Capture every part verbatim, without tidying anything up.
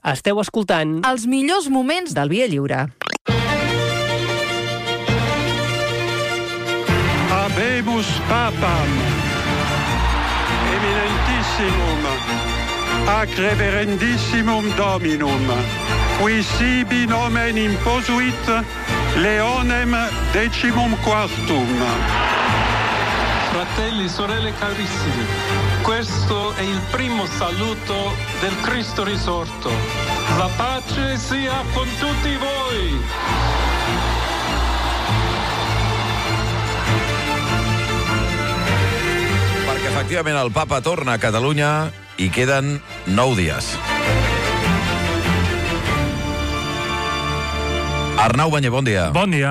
Esteu escoltant els millors moments del Via Lliure. Habemus papam, eminentissimum, ac reverendissimum dominum, qui sibi nomen imposuit Leonem decimum quartum. Fratelli, sorelle carissimi, questo è il primo saluto del Cristo risorto. La pace sia con tutti voi. Perquè efectivament el papa torna a Catalunya i queden nou dies. Arnau Banyer, bon dia. Bon dia.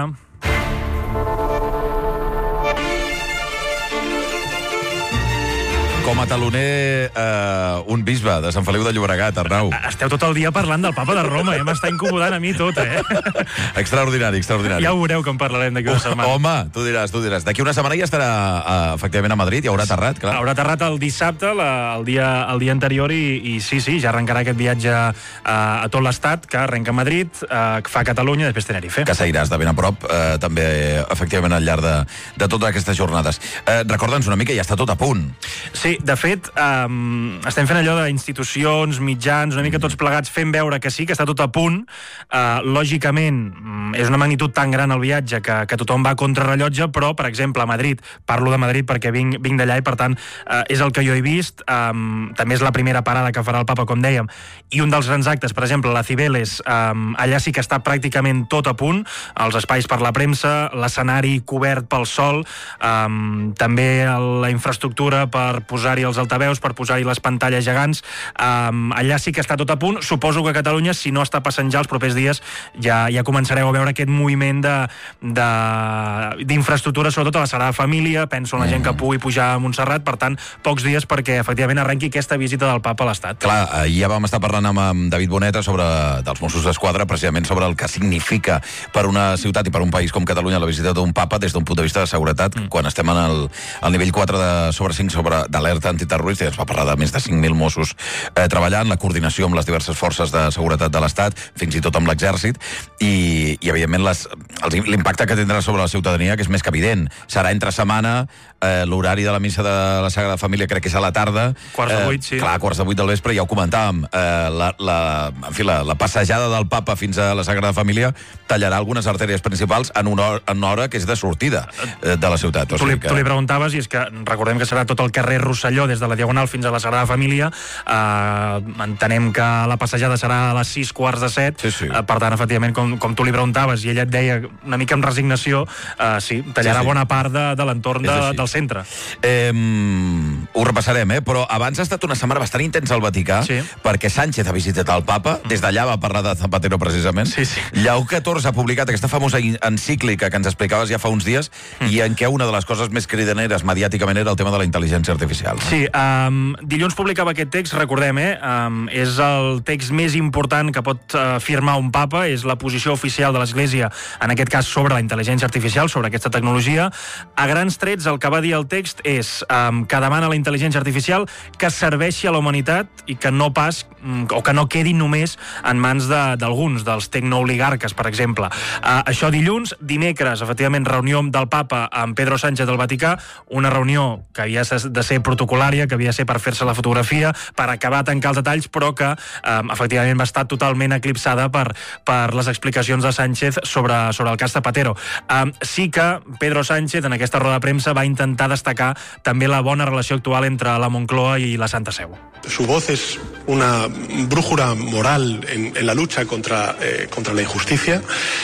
Com a taloner, eh, un bisbe de Sant Feliu de Llobregat, Arnau. Esteu tot el dia parlant del papa de Roma, eh? M'està incomodant a mi tot, eh? Extraordinari, extraordinari. Ja ho veureu que en parlarem d'aquí una setmana. Home, tu diràs, tu diràs. D'aquí una setmana ja estarà, uh, efectivament, a Madrid, ja haurà aterrat, clar. Haurà aterrat el dissabte, la, el, dia, el dia anterior, i, i sí, sí, ja arrencarà aquest viatge uh, a tot l'estat, que arrenca a Madrid, uh, que fa Catalunya, després Tenerife. Que seguiràs de ben a prop, eh, també, efectivament, al llarg de, de totes aquestes jornades. Eh, Recorda'ns una mica, ja està tot a punt. Sí, de fet, um, estem fent allò d'institucions, mitjans, una mica tots plegats fent veure que sí, que està tot a punt. Uh, lògicament, és una magnitud tan gran el viatge que, que tothom va a contrarrellotge, però, per exemple, a Madrid, parlo de Madrid perquè vinc, vinc d'allà i, per tant, uh, és el que jo he vist. Um, també és la primera parada que farà el papa, com dèiem, i un dels grans actes, per exemple, la Cibeles, um, allà sí que està pràcticament tot a punt, els espais per la premsa, l'escenari cobert pel sol, um, també la infraestructura per posar-hi els altaveus, per posar-hi les pantalles gegants. Um, allà sí que està tot a punt. Suposo que a Catalunya, si no està passant ja els propers dies, ja, ja començareu a veure aquest moviment d'infraestructura, sobretot a la Sagrada Família. Penso en la gent que pugui pujar a Montserrat. Per tant, pocs dies perquè efectivament arrenqui aquesta visita del papa a l'Estat. Clar, ahir ja vam estar parlant amb David Boneta sobre, dels Mossos d'Esquadra, precisament sobre el que significa per una ciutat i per un país com Catalunya la visita d'un papa des d'un punt de vista de seguretat, mm. quan estem en el, el nivell quatre de sobre cinc sobre d'alerta antiterrorista, i ens va parlar de més de cinc mil Mossos eh, treballant, la coordinació amb les diverses forces de seguretat de l'Estat, fins i tot amb l'exèrcit, i, i evidentment l'impacte que tindrà sobre la ciutadania, que és més que evident. Serà entre setmana, eh, l'horari de la missa de la Sagrada Família crec que és a la tarda. Quarts de vuit, eh, sí. Clar, quarts de vuit del vespre, ja ho comentàvem. Eh, la, la, en fi, la, la passejada del papa fins a la Sagrada Família tallarà algunes artèries principals en una hora, en una hora que és de sortida eh, de la ciutat. O sigui tu, li, que... tu li preguntaves, i és que recordem que serà tot el carrer Rosselló, des de la Diagonal fins a la Sagrada Família. Eh, entenem que la passejada serà a les sis quarts de set. Sí, sí. Eh, per tant, efectivament, com, com tu li preguntaves, i ella et deia una mica amb resignació, eh, sí, tallarà sí, sí. bona part de, de l'entorn de, del centre. Eh, ho repassarem, eh? Però abans ha estat una setmana bastant intensa al Vaticà, sí. perquè Sánchez ha visitat el papa, mm. des d'allà va parlar de Zapatero precisament. Sí, sí. Lleó catorze ha publicat aquesta famosa encíclica que ens explicaves ja fa uns dies, mm. i en què una de les coses més cridaneres mediàticament era el tema de la intel·ligència artificial. Sí, um, dilluns publicava aquest text, recordem, eh? Um, és el text més important que pot uh, firmar un papa, és la posició oficial de l'Església, en aquest cas sobre la intel·ligència artificial, sobre aquesta tecnologia. A grans trets, el que va dir el text és um, que demana la intel·ligència artificial que serveixi a la humanitat i que no pas, um, o que no quedi només en mans d'alguns, de, dels tecnooligarques, per exemple. Uh, això dilluns, dimecres, efectivament, reunió del papa amb Pedro Sánchez del Vaticà, una reunió que havia de ser protocolària, que havia de ser per fer-se la fotografia, per acabar de tancar els detalls, però que um, efectivament va estar totalment eclipsada per, per les explicacions de Sánchez sobre, sobre el cas Zapatero. Um, sí que Pedro Sánchez, en aquesta roda de premsa, va intentar destacar també la bona relació actual entre la Moncloa i la Santa Seu. Su voz es una brújula moral en, en la lucha contra, eh, contra la injusticia,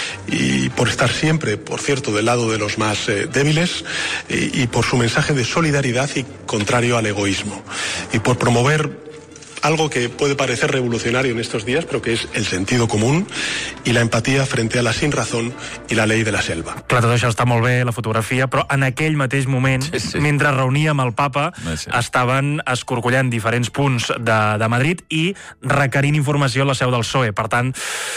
y por estar siempre, por cierto, del lado de los más eh, débiles, y, y por su mensaje de solidaridad y contrario al egoísmo, y por promover algo que puede parecer revolucionario en estos días, pero que és el sentido común i la empatia frente a la sinrazón i la ley de la selva. Clar, tot això està molt bé, la fotografia, però en aquell mateix moment, sí, sí. mentre reuníem el papa, sí. estaven escorcollant diferents punts de, de Madrid i requerint informació a la seu del P S O E. Per tant,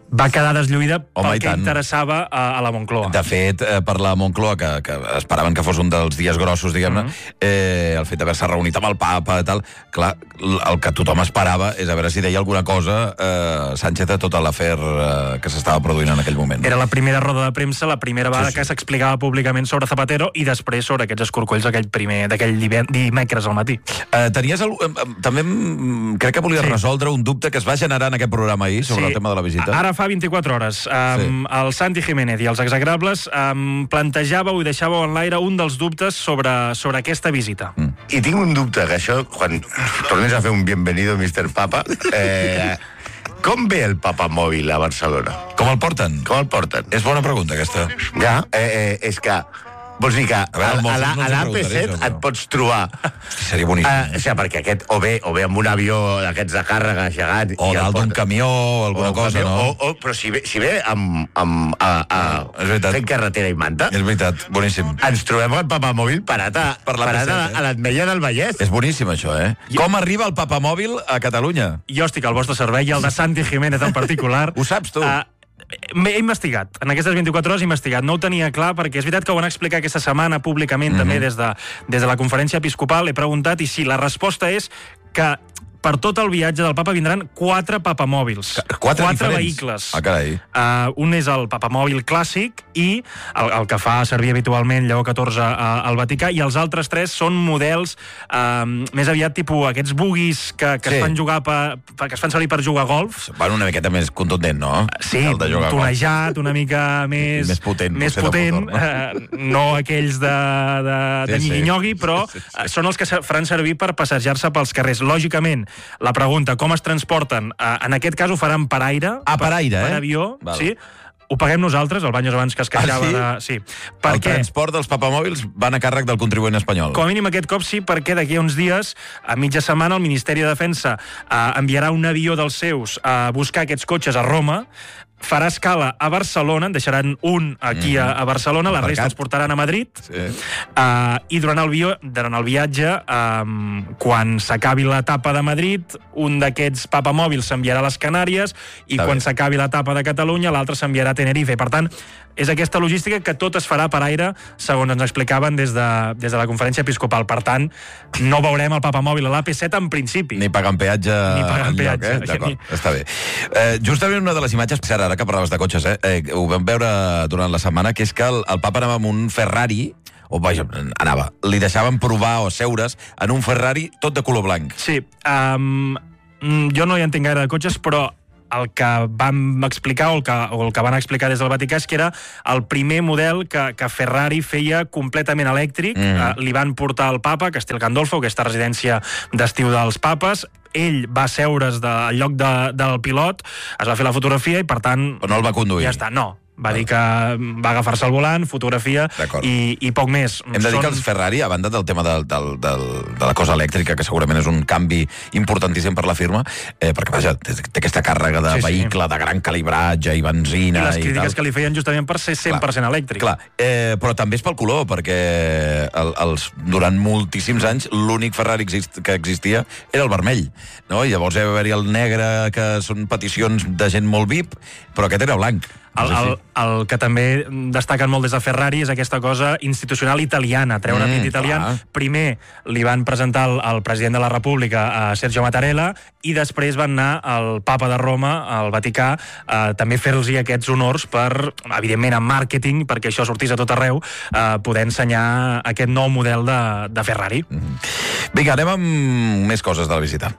va quedar deslluïda Home, pel que interessava a, a la Moncloa. De fet, eh, per la Moncloa, que, que esperaven que fos un dels dies grossos, diguem-ne, mm-hmm. eh, el fet d'haver-se reunit amb el papa i tal, clar, el que tothom esperava és a veure si deia alguna cosa eh, Sánchez a tot l'afer eh, que s'estava produint en aquell moment. Era la primera roda de premsa, la primera vegada sí, sí. que s'explicava públicament sobre Zapatero i després sobre aquests escorcolls d'aquell primer d'aquell dimecres al matí. Eh, tenies el, eh, també crec que volies sí. resoldre un dubte que es va generar en aquest programa ahir sobre sí. el tema de la visita. Ara fa vint-i-quatre hores. Um, sí. El Santi Jiménez i els exagrables um, plantejàveu i deixàveu en l'aire un dels dubtes sobre, sobre aquesta visita. Mm. I tinc un dubte, que això, quan tornes a fer un bienvenido, mister Papa, eh, com ve el Papa Mòbil a Barcelona? Com el porten? Com el porten? És bona pregunta, aquesta. Ja, eh, eh, és que... Vols dir que a, a, a, a l'A P set et pots trobar... Hosti, seria boníssim. Uh, o sigui, perquè aquest, o bé, o bé amb un avió d'aquests de càrrega gegant... O dalt d'un camió o alguna o cosa, camió, no? O, o, però si ve, si ve amb, amb a, a, fent carretera i manta... És veritat, boníssim. Ens trobem el papamòbil parat a, per la parat a, a l'Ametlla del Vallès. És boníssim, això, eh? I... Com arriba el papamòbil a Catalunya? Jo estic al vostre servei, i el de Santi Jiménez en particular... Ho saps, tu? Uh, M'he investigat, en aquestes vint-i-quatre hores he investigat, no ho tenia clar perquè és veritat que ho van explicar aquesta setmana públicament mm-hmm. també des de, des de la conferència episcopal, he preguntat i sí, la resposta és que per tot el viatge del papa vindran quatre papamòbils. Quatre, quatre vehicles. Ah, carai. Uh, un és el papamòbil clàssic i el, el que fa servir habitualment Lleó catorze uh, al Vaticà, i els altres tres són models uh, més aviat tipus aquests buguis que, que, sí. es fan jugar pa, que es fan servir per jugar a golf. Van una miqueta més contundent, no? Sí, tonejat, una mica més... més potent. Més potent, motor, no? Uh, no aquells de, de, sí, de nyigui-nyogui, sí. però sí, sí, sí. Uh, són els que faran servir per passejar-se pels carrers. Lògicament, la pregunta, com es transporten? Uh, en aquest cas ho faran per aire. Ah, per aire, per, eh? Per avió, Val. sí. Ho paguem nosaltres, el Banyos abans que es queixava ah, sí? de... Sí. Per el què? transport dels papamòbils van a càrrec del contribuent espanyol. Com a mínim aquest cop sí, perquè d'aquí a uns dies, a mitja setmana, el Ministeri de Defensa uh, enviarà un avió dels seus a buscar aquests cotxes a Roma, farà escala a Barcelona, en deixaran un aquí mm-hmm. a, a Barcelona, la resta els portaran a Madrid, sí. uh, i durant el, bio, durant el viatge, um, quan s'acabi l'etapa de Madrid, un d'aquests papamòbils s'enviarà a les Canàries, i Està quan s'acabi l'etapa de Catalunya, l'altre s'enviarà a Tenerife. Per tant, és aquesta logística que tot es farà per aire, segons ens explicaven des de, des de la conferència episcopal. Per tant, no veurem el papamòbil a l'A P set en principi. Ni pagant peatge Ni pagant enlloc, peatge. eh? D'acord, ni... està bé. Eh, justament una de les imatges, ara que parlaves de cotxes, eh, eh, ho vam veure durant la setmana, que és que el, el papa anava amb un Ferrari, o vaja, anava, li deixaven provar o seure's en un Ferrari tot de color blanc. Sí, um, jo no hi entenc gaire de cotxes, però el que vam explicar o el que, o el que van explicar des del Vaticà és que era el primer model que, que Ferrari feia completament elèctric. Mm. Uh, li van portar al papa, Castel Gandolfo, aquesta residència d'estiu dels papes. Ell va seure's de, al lloc de, del pilot, es va fer la fotografia i, per tant... Però no el va conduir. Ja està, no. Va dir que va agafar-se el volant, fotografia i, i poc més. Hem de dir Són... que els Ferrari, a banda del tema del, del, del, de la cosa elèctrica, que segurament és un canvi importantíssim per la firma, eh, perquè, vaja, té aquesta càrrega de sí, vehicle, sí. de gran calibratge i benzina... I les crítiques i que li feien justament per ser cent per cent clar, elèctric. Clar, eh, però també és pel color, perquè el, els, durant moltíssims anys l'únic Ferrari exist, que existia era el vermell, no? I llavors hi va haver-hi el negre, que són peticions de gent molt V I P, però aquest era blanc. El, el, el que també destaquen molt des de Ferrari és aquesta cosa institucional italiana, treure mm, pit italià. Clar. Primer li van presentar el, el president de la República, a Sergio Mattarella, i després van anar al papa de Roma, al Vaticà, a també fer-los aquests honors per, evidentment, en màrqueting, perquè això sortís a tot arreu, a poder ensenyar aquest nou model de, de Ferrari. Mm. Vinga, anem amb més coses de la visita.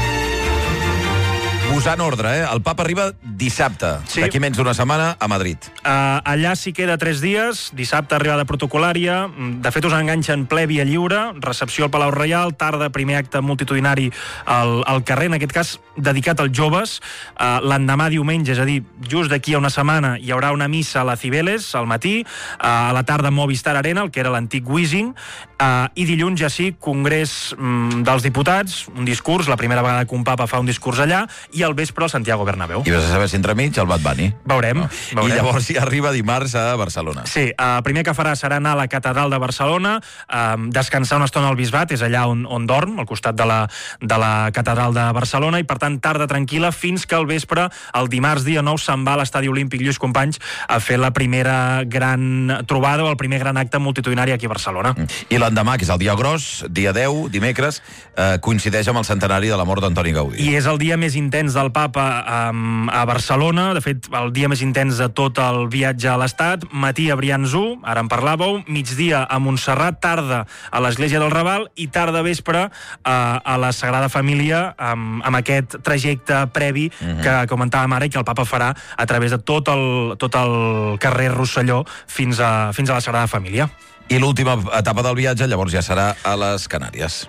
Posant ordre, eh? El papa arriba dissabte, sí. D'aquí menys d'una setmana, a Madrid. Uh, allà s'hi queda tres dies, dissabte arribada protocolària, de fet us enganxen ple via lliure, recepció al Palau Reial, tarda, primer acte multitudinari al, al carrer, en aquest cas dedicat als joves. Uh, l'endemà diumenge, és a dir, just d'aquí a una setmana, hi haurà una missa a la Cibeles, al matí, uh, a la tarda Movistar Arena, el que era l'antic Wizzing, uh, i dilluns ja sí, Congrés um, dels Diputats, un discurs, la primera vegada que un papa fa un discurs allà, i el al vespre al Santiago Bernabéu. I vas a saber si entremig el Bad Bunny. Veurem, No. veurem. I llavors ja arriba dimarts a Barcelona. Sí, el primer que farà serà anar a la Catedral de Barcelona, eh, descansar una estona al Bisbat, és allà on, on dorm, al costat de la, de la Catedral de Barcelona, i per tant tarda tranquil·la fins que al vespre, el dimarts dia nou, se'n va a l'Estadi Olímpic Lluís Companys a fer la primera gran trobada o el primer gran acte multitudinari aquí a Barcelona. I l'endemà, que és el dia gros, dia deu, dimecres, eh, coincideix amb el centenari de la mort d'Antoni Gaudí. I és el dia més intens del papa um, a Barcelona, de fet, el dia més intens de tot el viatge a l'Estat. Matí a Brians u, ara en parlàveu, migdia a Montserrat, tarda a l'Església del Raval i tarda vespre uh, a la Sagrada Família um, amb aquest trajecte previ uh-huh. que comentàvem ara i que el papa farà a través de tot el, tot el carrer Rosselló fins a, fins a la Sagrada Família. I l'última etapa del viatge, llavors ja serà a les Canàries.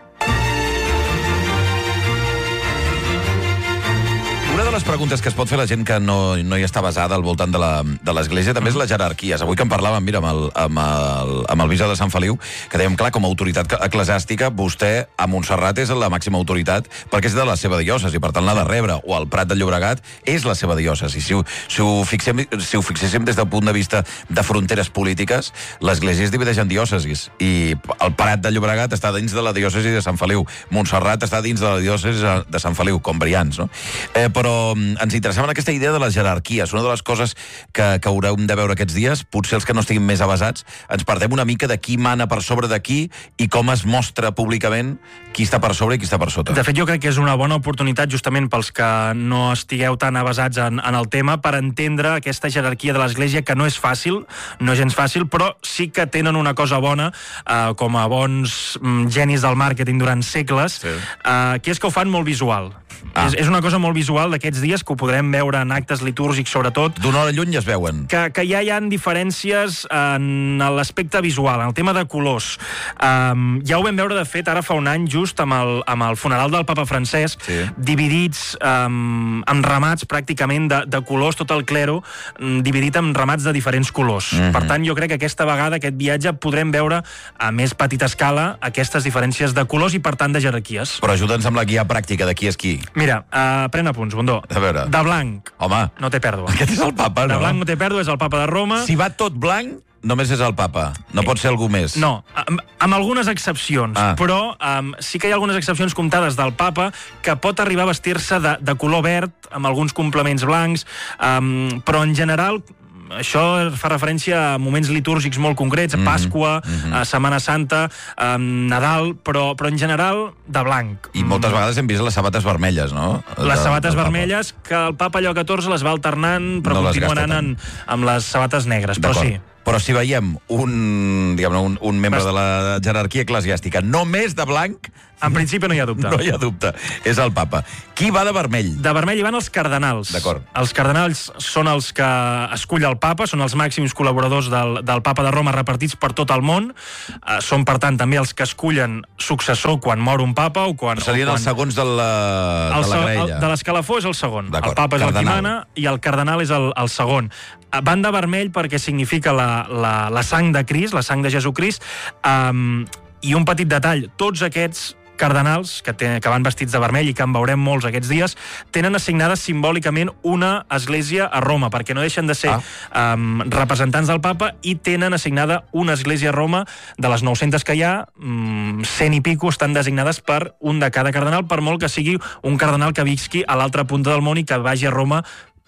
Una de les preguntes que es pot fer la gent que no, no hi està basada al voltant de l'Església també és la jerarquies. Avui que en parlàvem, mira, amb el, amb el, amb el bisbe de Sant Feliu, que dèiem, clar, com a autoritat eclesiàstica, vostè a Montserrat és la màxima autoritat perquè és de la seva diòcesi, per tant l'ha de rebre, o al Prat de Llobregat és la seva diòcesi. Si ho, si ho, fixem, si ho fixéssim des del punt de vista de fronteres polítiques, l'Església es divideix en diòcesis, i el Prat de Llobregat està dins de la diòcesi de Sant Feliu, Montserrat està dins de la diòcesi de Sant Feliu, com Brians, no? Eh, però ens interessava en aquesta idea de les jerarquies. Una de les coses que, que haurem de veure aquests dies, potser els que no estiguin més avasats, ens perdem una mica de qui mana per sobre de qui i com es mostra públicament qui està per sobre i qui està per sota. De fet, jo crec que és una bona oportunitat justament pels que no estigueu tan avasats en, en el tema per entendre aquesta jerarquia de l'Església, que no és fàcil, no és gens fàcil, però sí que tenen una cosa bona, eh, com a bons mm, genis del màrqueting durant segles, sí. eh, que és que ho fan molt visual. Ah. És, és una cosa molt visual d'aquests dies que ho podrem veure en actes litúrgics, sobretot. D'una hora lluny ja es veuen. Que, que ja hi ha diferències en l'aspecte visual, en el tema de colors. Um, ja ho vam veure, de fet, ara fa un any, just amb el, amb el funeral del papa Francesc, sí. dividits um, en ramats pràcticament de, de colors, tot el clero, um, dividit en ramats de diferents colors. Mm-hmm. Per tant, jo crec que aquesta vegada, aquest viatge, podrem veure a més petita escala aquestes diferències de colors i, per tant, de jerarquies. Però ajuda'ns amb la guia pràctica de qui és qui. Mira, uh, pren apunts, Bundó. A veure. De blanc. Home. No té pèrdua. Aquest és el papa, no? De blanc no té pèrdua, és el papa de Roma. Si va tot blanc, només és el papa. No pot ser algú més. No, amb, amb algunes excepcions, ah. però um, sí que hi ha algunes excepcions comptades del papa que pot arribar a vestir-se de, de color verd, amb alguns complements blancs, um, però en general això fa referència a moments litúrgics molt concrets, mm-hmm. Pasqua, mm-hmm. a Setmana Santa, a Nadal, però, però en general de blanc. I moltes vegades hem vist les sabates vermelles, no? Les de, sabates vermelles, que el papa Lleó catorze les va alternant, però no continua anant en, amb les sabates negres, però sí. Però si veiem un, diguem-ne, un, un membre Bast... de la jerarquia eclesiàstica només de blanc... En principi no hi ha dubte. No hi ha dubte. És el papa. Qui va de vermell? De vermell hi van els cardenals. D'acord. Els cardenals són els que escull el papa, són els màxims col·laboradors del, del papa de Roma repartits per tot el món. Uh, són, per tant, també els que escullen successor quan mor un papa o quan... Serien o quan... els segons de la, de la graella. De l'escalafó és el segon. El papa és el qui mana i el cardenal és el, el segon. Van de vermell perquè significa la, la, la sang de Crist, la sang de Jesucrist, um, i un petit detall, tots aquests cardenals, que, ten, que van vestits de vermell i que en veurem molts aquests dies, tenen assignada simbòlicament una església a Roma, perquè no deixen de ser ah. um, representants del papa i tenen assignada una església a Roma. De les nou-centes que hi ha, um, cent i pico estan designades per un de cada cardenal, per molt que sigui un cardenal que visqui a l'altra punta del món i que vagi a Roma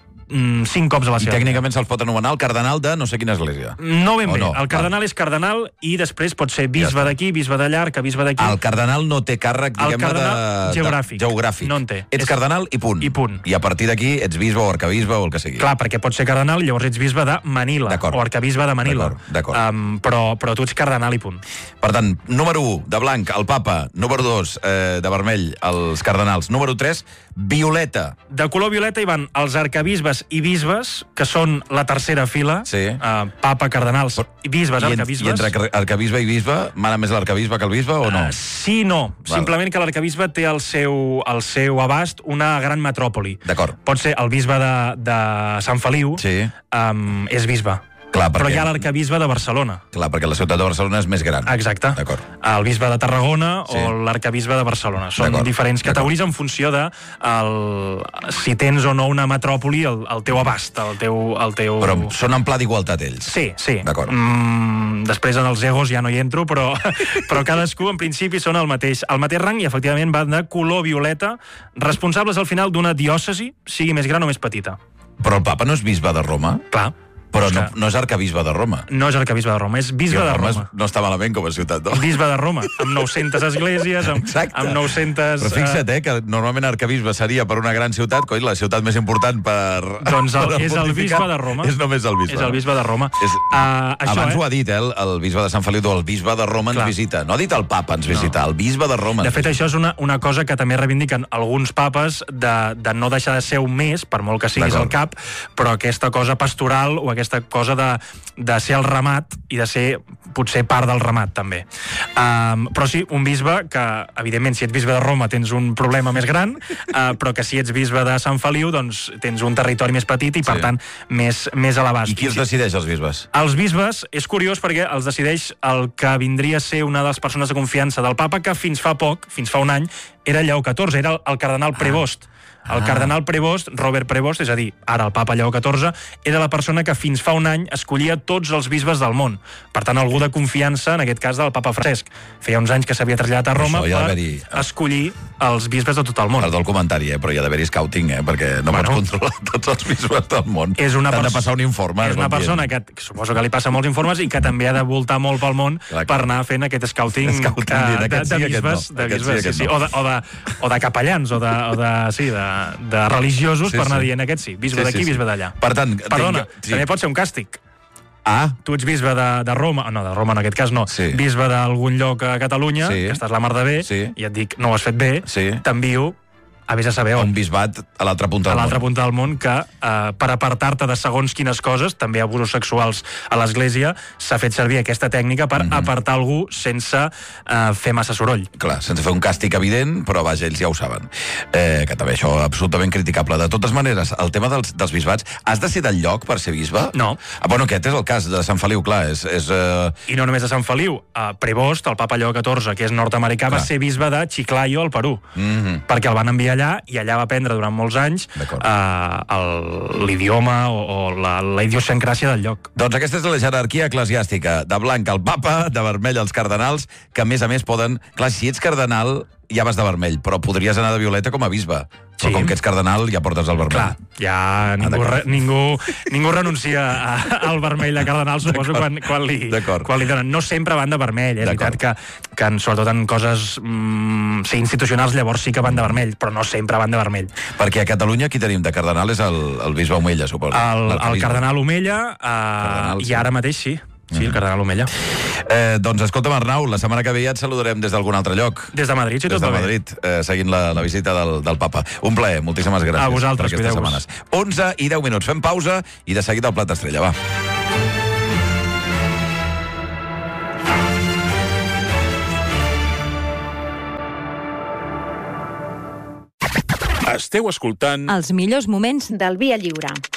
Mm, cinc cops a la seva. I tècnicament se'ls pot anomenar el cardenal de no sé quina església. No ben bé. No? El cardenal ah. és cardenal i després pot ser bisbe ja d'aquí, bisbe d'allà, arcabisbe d'aquí. El cardenal no té càrrec, diguem-ne, de... geogràfic. De, geogràfic. No en té. Ets és... cardenal i punt. I punt. I a partir d'aquí ets bisbe o arcabisbe o el que sigui. Clar, perquè pots ser cardenal i llavors ets bisbe de Manila. O arcabisbe de Manila. D'acord. Um, però, però tu ets cardenal i punt. Per tant, número u, de blanc, el papa. Número dos, eh, de vermell, els cardenals. Número tres, violeta. De color violeta hi van els arcabisbes i bisbes, que són la tercera fila, sí. uh, papa, cardenals, i bisbes, I en, arcabisbes. I entre arcabisbe i bisbe, mana més l'arcabisbe que el bisbe o no? Uh, sí, no. Val. Simplement que l'arcabisbe té al seu, al seu abast una gran metròpoli. D'acord. Pot ser el bisbe de, de Sant Feliu, sí. um, és bisbe. Clar, però perquè- hi ha l'arcabisbe de Barcelona. Clar, perquè la ciutat de Barcelona és més gran. Exacte. D'acord. El bisbe de Tarragona Sí. o l'arcabisbe de Barcelona. Són D'acord. diferents D'acord. categories en funció de el, si tens o no una metròpoli al, al teu abast, al teu... Al teu... Però són en pla d'igualtat ells. Sí, sí. D'acord. Mm, després en els egos ja no hi entro, però, però cadascú en principi són el mateix, el mateix rang i efectivament van de color violeta, responsables al final d'una diòcesi, sigui més gran o més petita. Però el papa no és bisbe de Roma? Clar. Però És no, que no és arcabisbe de Roma. no és arcabisbe de Roma, és bisbe I de Roma Roma. és- no està malament com a ciutat, no? Bisbe de Roma, amb nou-centes esglésies, amb, Exacte. amb nou-centes... Però fixa't, eh, que normalment arcabisbe seria per una gran ciutat, coi, la ciutat més important per... Doncs el, per és el pontificar bisbe de Roma. És només el bisbe. És el bisbe de Roma. És, Uh, això, abans eh? ho ha dit, eh, el, el bisbe de Sant Feliu, el bisbe de Roma ens Clar. visita. No ha dit el papa ens visita, el bisbe de Roma. De ens fet, visita. això és una, una cosa que també reivindiquen alguns papes de, de no deixar de ser un més, per molt que siguis D'acord. el cap, però aquesta cosa pastoral o aquesta cosa de, de ser el ramat i de ser potser part del ramat, també. Um, però sí, un bisbe que, evidentment, si ets bisbe de Roma tens un problema més gran, uh, però que si ets bisbe de Sant Feliu, doncs tens un territori més petit i, per Sí. tant, més, més a l'abast. I qui els decideix, els bisbes? Els bisbes, és curiós perquè els decideix el que vindria a ser una de les persones de confiança del papa, que fins fa poc, fins fa un any, era Lleó catorze, era el, el cardenal Prevost. El Ah. cardenal Prevost, Robert Prevost, és a dir, ara el papa Lleó catorze, era la persona que fins fa un any escollia tots els bisbes del món. Per tant, algú de confiança, en aquest cas del papa Francesc. Feia uns anys que s'havia traslladat a Roma Això hi ha per d'haver-hi- escollir els bisbes de tot el món. Perdó el comentari, eh, però hi ha d'haver-hi scouting, eh, perquè no Bueno. pots controlar tots els bisbes del món. És una T'han de pers- passar un informe. És una com persona dient. que, que suposo que li passa molts informes i que també ha de voltar molt pel món Clar, clar. per anar fent aquest scouting, Scouting, eh, dient, de, aquest sí, de aquest bisbes, no. de Aquest sí, bisbes, sí, aquest sí, no. o, de, o, de, o de capellans, o de, o de, sí, de, de religiosos, Sí, per anar sí. dient aquest sí, bisbe Sí, d'aquí, sí, sí. bisbe d'allà. Per tant, Perdona, tinc- sí. també pot ser un càstig. Ah, Tu ets bisbe de, de Roma, no, de Roma en aquest cas no, Sí. bisbe d'algun lloc a Catalunya, Sí. que estàs la mar de bé, Sí. i et dic, no ho has fet bé, Sí. t'envio a vés a saber on. un bisbat a l'altra punta A del l'altra món. punta del món, que eh, per apartar-te de segons quines coses, també abusos sexuals a l'Església, s'ha fet servir aquesta tècnica per Mhm. apartar algú sense eh, fer massa soroll. Clar, sense fer un càstig evident, però vaja, ells ja ho saben. Eh, que també això absolutament criticable. De totes maneres, el tema dels, dels bisbats, has de ser del lloc per ser bisbe? No. Ah, bueno, aquest és el cas de Sant Feliu, clar, és... és eh... I no només de Sant Feliu, eh, Prevost, el papa Lleó catorze, que és nord-americà, va Clar. ser bisbe de Chiclayo, al Perú, Mhm. perquè el van enviar allà i allà va aprendre durant molts anys D'acord. eh, el- l'idioma o, o la, la idiosincràsia del lloc. Doncs aquesta és la jerarquia eclesiàstica. De blanc el papa, de vermell els cardenals, que a més a més poden... Clar, si ets cardenal ja vas de vermell, però podries anar de violeta com a bisbe. Però Sí. com que ets cardenal ja portes el vermell. Clar, ja ningú, d'acord. re, ningú, ningú renuncia a- al vermell de cardenal, suposo, D'acord. quan, quan, li, D'acord. quan li donen. No sempre van de vermell, eh? és D'acord. veritat que, que en, sobretot en coses mm, sí, institucionals llavors sí que van de vermell, però no sempre van de vermell. Perquè a Catalunya qui tenim de cardenal és el, el bisbe Omella, suposo. El, el L'arquebisbe. cardenal Omella, eh, Cardenal, sí. i ara mateix sí, sí, el cardenal Omella. Eh, doncs escolta'm, Arnau, la setmana que ve ja et saludarem des d'algun altre lloc. Des de Madrid, si Des tot de va bé. Madrid, eh, seguint la, la visita del, del papa. Un plaer, moltíssimes gràcies. A vosaltres, per aquestes cuideu-vos. setmanes. onze i deu minuts, fem pausa i de seguida el plat estrella, va. Esteu escoltant Els millors moments del Via Lliure.